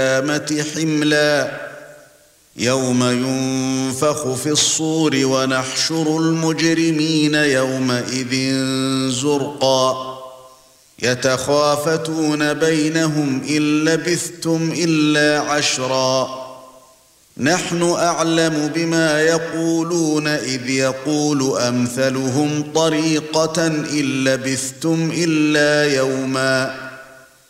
القيامة حملا يوم ينفخ في الصور ونحشر المجرمين يومئذ زرقا يتخافتون بينهم إن لبثتم إلا عشرا نحن أعلم بما يقولون إذ يقول أمثلهم طريقة إن لبثتم إلا يوما